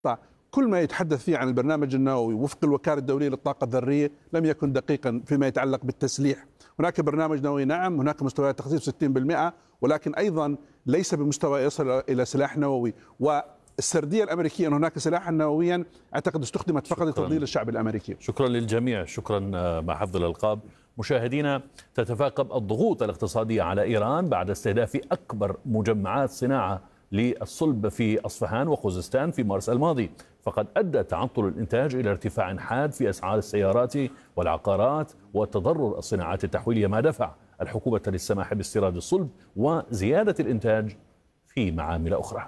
كل ما يتحدث فيه عن البرنامج النووي وفق الوكالة الدولية للطاقة الذرية لم يكن دقيقا فيما يتعلق بالتسليح. هناك برنامج نووي، نعم، هناك مستويات تخزين 60%، ولكن أيضا ليس بمستوى يصل إلى سلاح نووي. والسردية الأمريكية أن هناك سلاحا نوويا أعتقد استخدمت فقط لتضليل الشعب الأمريكي. شكرا للجميع، شكرا مع حفظ الألقاب. مشاهدينا، تتفاقم الضغوط الاقتصادية على إيران بعد استهداف أكبر مجمعات صناعة للصلب في أصفهان وخوزستان في مارس الماضي، فقد أدى تعطل الإنتاج إلى ارتفاع حاد في أسعار السيارات والعقارات وتضرر الصناعات التحويلية، ما دفع الحكومة للسماح باستيراد الصلب وزيادة الإنتاج في معامل أخرى.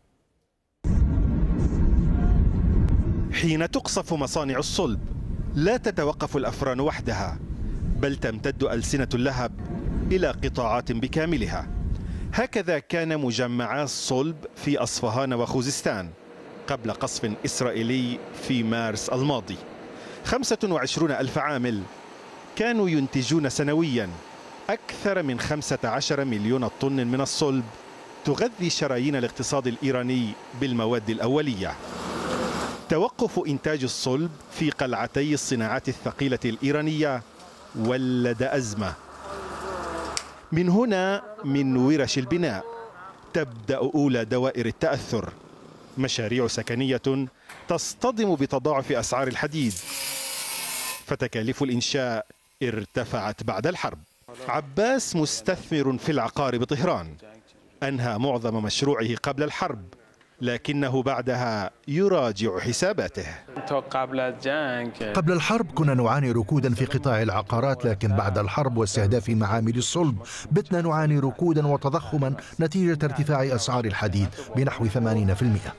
حين تقصف مصانع الصلب لا تتوقف الأفران وحدها، بل تمتد ألسنة اللهب إلى قطاعات بكاملها. هكذا كان مجمعا الصلب في أصفهان وخوزستان قبل قصف إسرائيلي في مارس الماضي. 25 ألف عامل كانوا ينتجون سنويا أكثر من 15 مليون طن من الصلب تغذي شرايين الاقتصاد الإيراني بالمواد الأولية. توقف إنتاج الصلب في قلعتي الصناعات الثقيلة الإيرانية ولد أزمة. من هنا من ورش البناء تبدأ أولى دوائر التأثر. مشاريع سكنية تصطدم بتضاعف أسعار الحديد، فتكاليف الإنشاء ارتفعت بعد الحرب. عباس مستثمر في العقار بطهران، أنهى معظم مشروعه قبل الحرب، لكنه بعدها يراجع حساباته. قبل الحرب كنا نعاني ركودا في قطاع العقارات، لكن بعد الحرب واستهداف معامل الصلب بتنا نعاني ركودا وتضخما نتيجة ارتفاع أسعار الحديد بنحو 80%.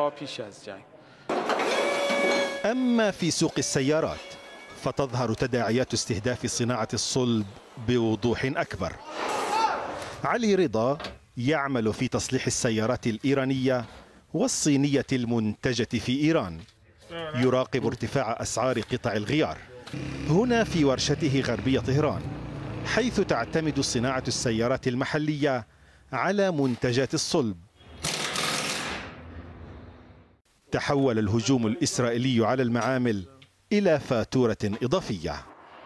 أما في سوق السيارات فتظهر تداعيات استهداف صناعة الصلب بوضوح أكبر. علي رضا يعمل في تصليح السيارات الإيرانية والصينية المنتجة في إيران، يراقب ارتفاع أسعار قطع الغيار هنا في ورشته غربية طهران، حيث تعتمد صناعة السيارات المحلية على منتجات الصلب. تحول الهجوم الإسرائيلي على المعامل إلى فاتورة إضافية.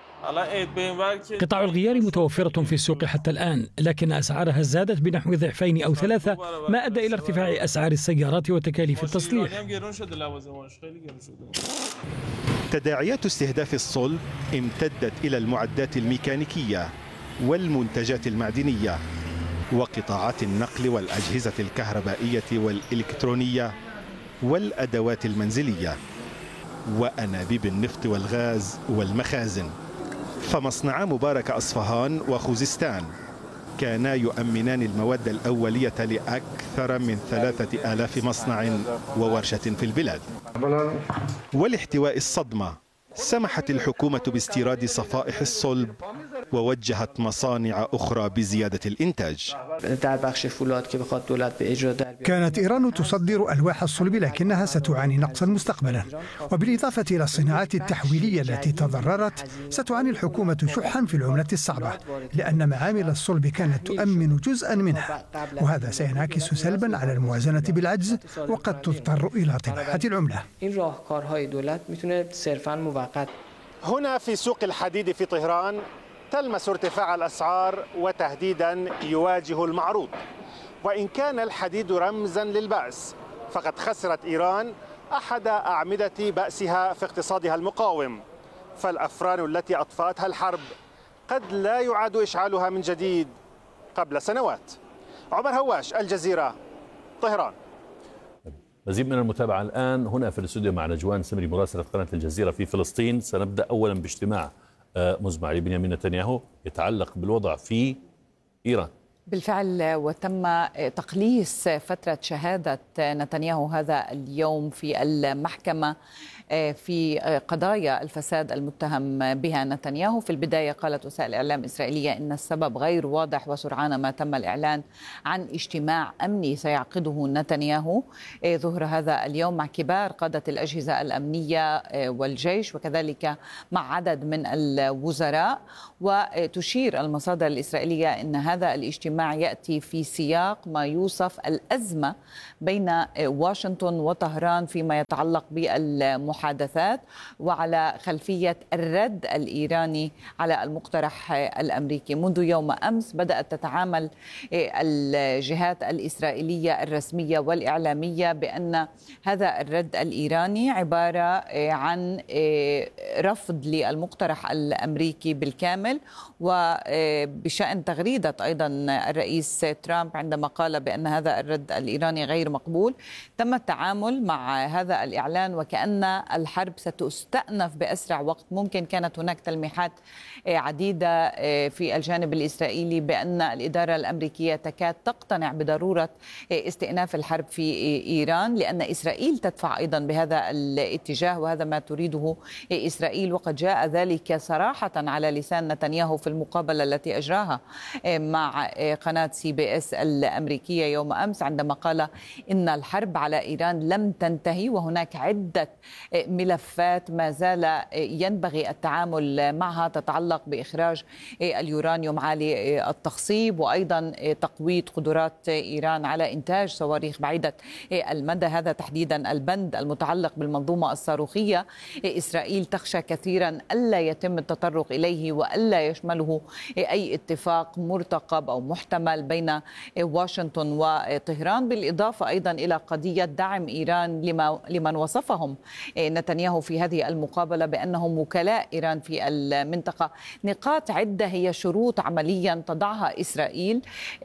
قطع الغيار متوفرة في السوق حتى الآن، لكن أسعارها زادت بنحو ضعفين أو ثلاثة، ما أدى إلى ارتفاع أسعار السيارات وتكاليف التصليح. تداعيات استهداف الصلب امتدت إلى المعدات الميكانيكية والمنتجات المعدنية وقطاعات النقل والأجهزة الكهربائية والإلكترونية والأدوات المنزلية وأنابيب النفط والغاز والمخازن. فمصنعا مبارك أصفهان وخوزستان كانا يؤمنان المواد الأولية لأكثر من 3000 مصنع وورشة في البلاد. ولاحتواء الصدمة سمحت الحكومة باستيراد صفائح الصلب ووجهت مصانع أخرى بزيادة الإنتاج. كانت إيران تصدر ألواح الصلب، لكنها ستعاني نقصا مستقبلا، وبالإضافة إلى الصناعات التحويلية التي تضررت ستعاني الحكومة شحا في العملة الصعبة، لأن معامل الصلب كانت تؤمن جزءا منها، وهذا سينعكس سلبا على الموازنة بالعجز، وقد تضطر إلى طباعة العملة. هنا في سوق الحديد في طهران تلمس ارتفاع الأسعار وتهديدا يواجه المعروض. وإن كان الحديد رمزا للبأس، فقد خسرت إيران أحد أعمدة بأسها في اقتصادها المقاوم، فالأفران التي أطفأتها الحرب قد لا يعاد إشعالها من جديد قبل سنوات. عمر هواش، الجزيرة، طهران. مزيد من المتابعة الآن هنا في الاستوديو مع نجوان سمري مراسلة قناة الجزيرة في فلسطين. سنبدأ أولا باجتماع مزمع لبنيامين نتنياهو يتعلق بالوضع في إيران. بالفعل، وتم تقليص فترة شهادة نتنياهو هذا اليوم في المحكمة في قضايا الفساد المتهم بها نتنياهو. في البداية قالت وسائل إعلام إسرائيلية إن السبب غير واضح، وسرعان ما تم الإعلان عن اجتماع أمني سيعقده نتنياهو ظهر هذا اليوم مع كبار قادة الأجهزة الأمنية والجيش، وكذلك مع عدد من الوزراء. وتشير المصادر الإسرائيلية أن هذا الاجتماع الاجتماع يأتي في سياق ما يوصف الأزمة بين واشنطن وطهران فيما يتعلق بالمحادثات، وعلى خلفية الرد الإيراني على المقترح الأمريكي. منذ يوم أمس بدأت تتعامل الجهات الإسرائيلية الرسمية والإعلامية بأن هذا الرد الإيراني عبارة عن رفض للمقترح الأمريكي بالكامل، وبشأن تغريدة أيضا الرئيس ترامب عندما قال بأن هذا الرد الإيراني غير مقبول. تم التعامل مع هذا الإعلان وكأن الحرب ستستأنف بأسرع وقت ممكن. كانت هناك تلميحات عديدة في الجانب الإسرائيلي بأن الإدارة الأمريكية تكاد تقتنع بضرورة استئناف الحرب في إيران، لأن إسرائيل تدفع أيضا بهذا الاتجاه، وهذا ما تريده إسرائيل. وقد جاء ذلك صراحة على لسان نتنياهو في المقابلة التي أجراها مع قناة CBS الأمريكية يوم أمس، عندما قال إن الحرب على إيران لم تنتهي وهناك عدة ملفات ما زال ينبغي التعامل معها تتعلق بإخراج اليورانيوم عالي التخصيب، وأيضا تقويض قدرات إيران على إنتاج صواريخ بعيدة المدى. هذا تحديدا البند المتعلق بالمنظومة الصاروخية. إسرائيل تخشى كثيرا ألا يتم التطرق إليه وألا يشمله أي اتفاق مرتقب أو محتمل بين واشنطن وطهران، بالإضافة أيضا إلى قضية دعم إيران لمن وصفهم نتنياهو في هذه المقابلة بأنهم وكلاء إيران في المنطقة. نقاط عدة هي شروط عمليا تضعها إسرائيل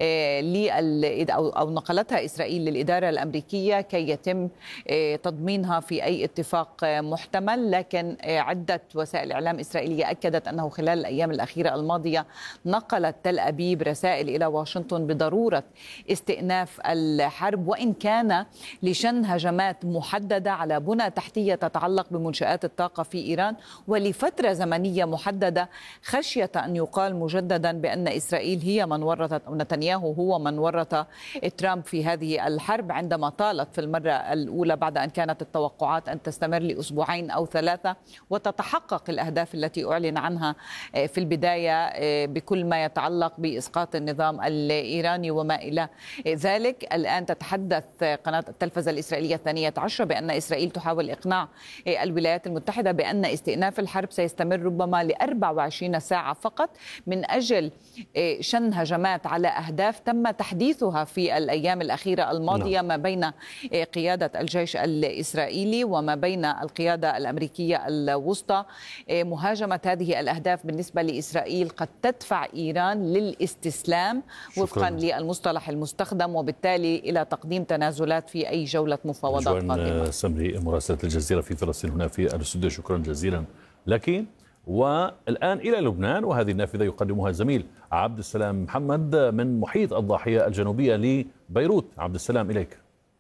أو نقلتها إسرائيل للإدارة الأمريكية كي يتم تضمينها في أي اتفاق محتمل. لكن عدة وسائل إعلام إسرائيلية أكدت أنه خلال الأيام الأخيرة الماضية نقلت تل أبيب رسائل إلى واشنطن بضرورة استئناف الحرب، وإن كان لشن هجمات محددة على بنى تحتية تتعلق بمنشآت الطاقة في إيران ولفترة زمنية محددة، خشية أن يقال مجددا بأن إسرائيل هي من ورطت أو نتنياهو هو من ورط ترامب في هذه الحرب، عندما طالت في المرة الأولى بعد أن كانت التوقعات أن تستمر لأسبوعين أو 3 وتتحقق الأهداف التي أعلن عنها في البداية بكل ما يتعلق بإسقاط النظام الإيراني وما إلى ذلك. الآن تتحدث قناة التلفزة الإسرائيلية 12 بأن إسرائيل تحاول إقناع الولايات المتحدة بأن استئناف الحرب سيستمر ربما ل24 ساعة فقط من أجل شن هجمات على أهداف تم تحديثها في الأيام الأخيرة الماضية ما بين قيادة الجيش الإسرائيلي وما بين القيادة الأمريكية الوسطى. مهاجمة هذه الأهداف بالنسبة لإسرائيل قد تدفع إيران للاستسلام وفقا للمصطلح المستخدم، وبالتالي إلى تقديم تنازلات في أي جولة مفاوضات قادمة. سمري مراسلة الجزيرة في فلسطين هنا في الاستوديو، شكرا جزيلا لك. والآن إلى لبنان، وهذه النافذة يقدمها الزميل عبد السلام محمد من محيط الضاحية الجنوبية لبيروت. عبد السلام إليك.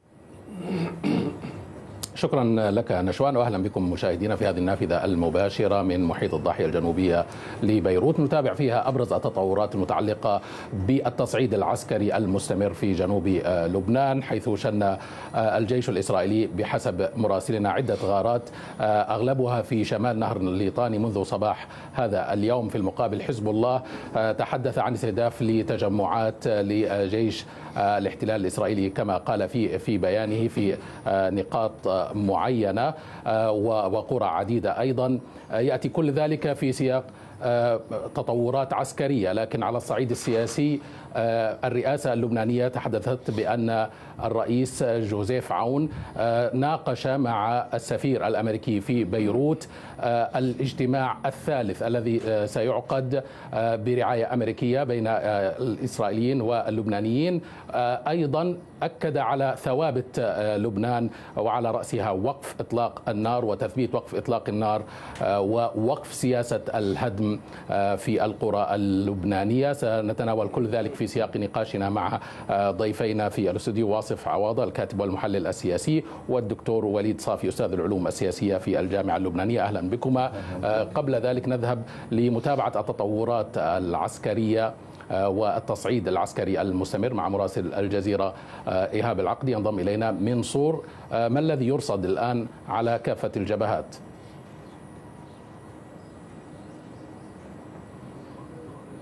شكرا لك نشوان، واهلا بكم مشاهدينا في هذه النافذه المباشره من محيط الضاحيه الجنوبيه لبيروت، نتابع فيها ابرز التطورات المتعلقه بالتصعيد العسكري المستمر في جنوب لبنان، حيث شن الجيش الاسرائيلي بحسب مراسلنا عده غارات اغلبها في شمال نهر الليطاني منذ صباح هذا اليوم. في المقابل حزب الله تحدث عن استهداف لتجمعات لجيش الاحتلال الإسرائيلي كما قال في بيانه في نقاط معينة وقرى عديدة أيضا. يأتي كل ذلك في سياق تطورات عسكرية، لكن على الصعيد السياسي الرئاسة اللبنانية تحدثت بأن الرئيس جوزيف عون ناقش مع السفير الأمريكي في بيروت الاجتماع الثالث الذي سيعقد برعاية أمريكية بين الإسرائيليين واللبنانيين. أيضا أكد على ثوابت لبنان وعلى رأسها وقف إطلاق النار وتثبيت وقف إطلاق النار ووقف سياسة الهدم في القرى اللبنانية. سنتناول كل ذلك في سياق نقاشنا مع ضيفينا في الاستوديو، واصف عواضة الكاتب والمحلل السياسي، والدكتور وليد صافي أستاذ العلوم السياسية في الجامعة اللبنانية. أهلا بكما. قبل ذلك نذهب لمتابعة التطورات العسكرية والتصعيد العسكري المستمر مع مراسل الجزيرة إيهاب العقدي ينضم إلينا من صور. ما الذي يرصد الآن على كافة الجبهات؟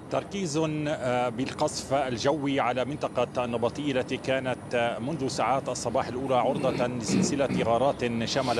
تركيز بالقصف الجوي على منطقة النبطية التي كانت منذ ساعات الصباح الأولى عرضة لسلسلة غارات شملت